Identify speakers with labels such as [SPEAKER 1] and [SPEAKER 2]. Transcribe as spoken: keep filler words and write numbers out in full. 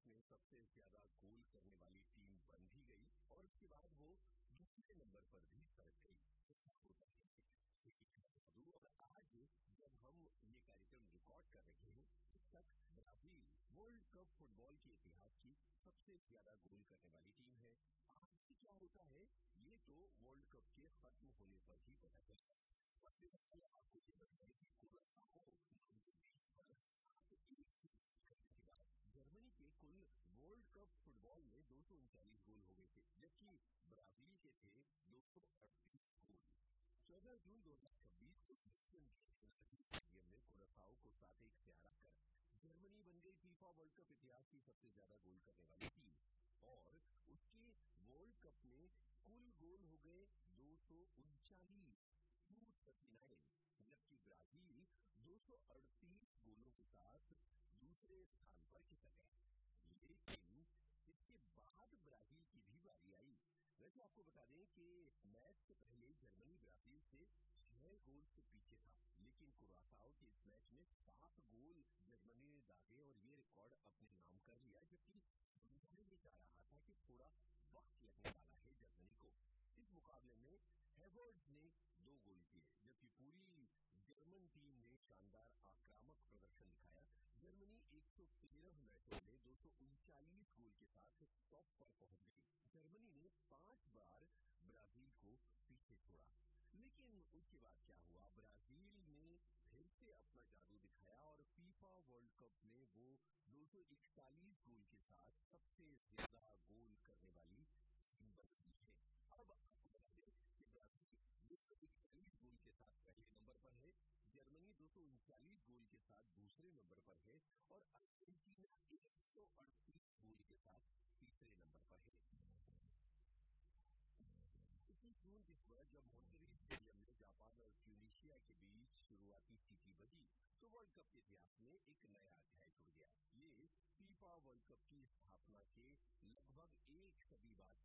[SPEAKER 1] में सबसे ज्यादा गोल करने वाली टीम बन भी गई और उसके बाद वो दूसरे नंबर पर भी सरक गई। और आज जब हम ये कार्यक्रम रिकॉर्ड कर रहे हैं, तब तक ब्राजील वर्ल्ड कप फुटबॉल के इतिहास की सबसे ज्यादा गोल करने वाली टीम है। आज क्या होता है ये तो वर्ल्ड कप के खत्म होने पर ही पता चलता है। जर्मनी के कुल वर्ल्ड कप फुटबॉल में दो सौ उनचालीस गोल हो गए थे, जबकि ब्राजील के थे दो सौ अड़तीस गोल। चौदह जून दो हजार छब्बीस को स्टेडियम में कुरासाओ को सात एक से हराकर जर्मनी बन गई फीफा वर्ल्ड कप इतिहास की सबसे ज्यादा गोल करने वाली टीम। और उसके वर्ल्ड कप में कुल गोल हो गए दो सौ उनचालीस, जबकि ब्राजील दो सौ अड़तीस गोलों के साथ दूसरे स्थान पर खिसक गया। लेकिन इसके बाद ब्राजील की भी बारी आई। वैसे आपको बता दें कि मैच से पहले जर्मनी ब्राजील से छह गोल से पीछे था, लेकिन कुरासाओ के इस मैच में सात गोल जर्मनी ने दागे और ये रिकॉर्ड अपने नाम कर लिया, जबकि समझाने ये चाह रहा था कि थोड़ा वक्त लगने वाला है जर्मनी को। इस मुकाबले में हेवर्ट्ज ने दो गोल किए, जबकि पूरी जर्मन टीम ने शानदार आक्रामक प्रदर्शन दिखाया। जर्मनी एक सौ तेरह मैचों में दो सौ उनचालीस गोल के साथ टॉप पर पहुंच गई। जर्मनी ने पांच बार ब्राजील को पीछे छोड़ा, लेकिन उसके बाद क्या हुआ, ब्राजील ने फिर से अपना जादू दिखाया और फीफा वर्ल्ड कप में वो दो सौ इकतालीस गोल के साथ सबसे ज्यादा गोल करने वाली टीम बन गई है। अब आपको बता दें कि ब्राजील दो सौ इकतालीस गोल के साथ पहले नंबर पर है, जर्मनी दो सौ उनचालीस गोल के साथ दूसरे नंबर पर है और अर्जेंटीना एक सौ अड़तीस गोल के साथ तीसरे नंबर पर है। इक्कीस जून के सुबह जब मॉन्टेरी स्टेडियम में जापान और ट्यूनीशिया के बीच शुरुआती सीटी बजी, तो वर्ल्ड कप के इतिहास में एक नया अध्याय जुड़ गया। ये फीफा वर्ल्ड कप की स्थापना के लगभग एक सदी बाद